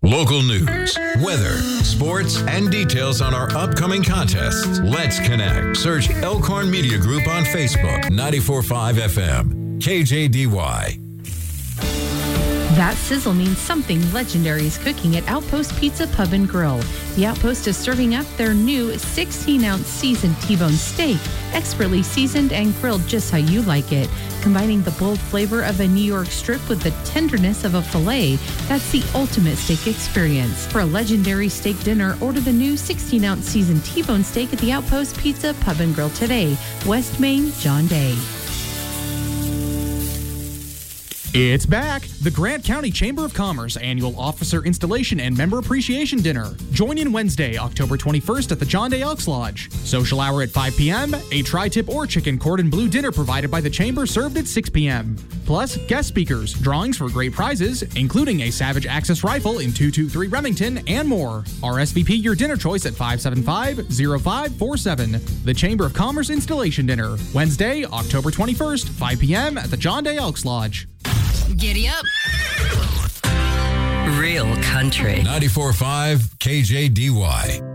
Local news, weather, sports, and details on our upcoming contests. Let's connect. Search Elkhorn Media Group on Facebook. 94.5 FM. KJDY. That sizzle means something legendary is cooking at Outpost Pizza Pub and Grill. The Outpost is serving up their new 16-ounce seasoned T-bone steak, expertly seasoned and grilled just how you like it. Combining the bold flavor of a New York strip with the tenderness of a filet, that's the ultimate steak experience. For a legendary steak dinner, order the new 16-ounce seasoned T-bone steak at the Outpost Pizza Pub and Grill today. West Main, John Day. It's back! The Grant County Chamber of Commerce Annual Officer Installation and Member Appreciation Dinner. Join in Wednesday, October 21st at the John Day Elks Lodge. Social hour at 5 p.m., a tri-tip or chicken cordon bleu dinner provided by the Chamber served at 6 p.m. Plus, guest speakers, drawings for great prizes, including a Savage Access rifle in 223 Remington, and more. RSVP your dinner choice at 575-0547. The Chamber of Commerce Installation Dinner. Wednesday, October 21st, 5 p.m. at the John Day Elks Lodge. Giddy up. Real country. 94.5 KJDY.